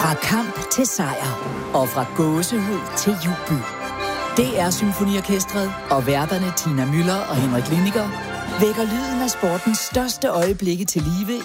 Fra kamp til sejr. Og fra gåsehud til jubel. DR Symfoniorkestret og værterne Tina Müller og Henrik Liniger vækker lyden af sportens største øjeblikke til live